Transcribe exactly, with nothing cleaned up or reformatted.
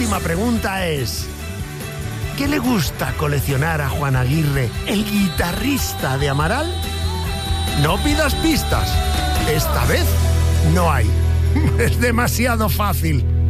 última pregunta es: ¿qué le gusta coleccionar a Juan Aguirre, el guitarrista de Amaral? No pidas pistas. Esta vez no hay. Es demasiado fácil.